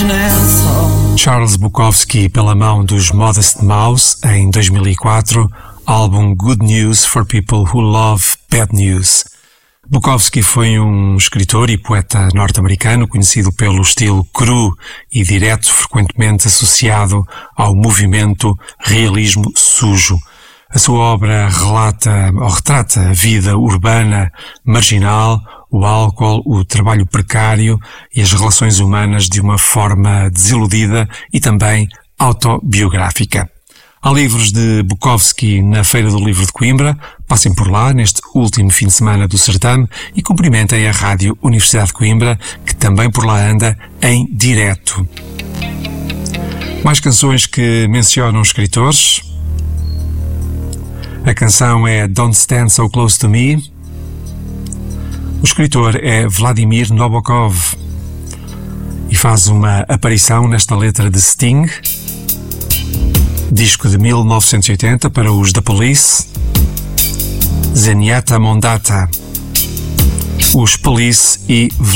Charles Bukowski pela mão dos Modest Mouse em 2004, álbum Good News for People Who Love Bad News. Bukowski foi um escritor e poeta norte-americano conhecido pelo estilo cru e direto, frequentemente associado ao movimento realismo sujo. A sua obra retrata a vida urbana marginal, o álcool, o trabalho precário e as relações humanas de uma forma desiludida e também autobiográfica. Há livros de Bukowski na Feira do Livro de Coimbra. Passem por lá neste último fim de semana do certame e cumprimentem a Rádio Universidade de Coimbra, que também por lá anda em direto. Mais canções que mencionam escritores. A canção é Don't Stand So Close to Me. O escritor é Vladimir Nabokov e faz uma aparição nesta letra de Sting, disco de 1980 para os The Police, Zenyatta Mondatta, os Police e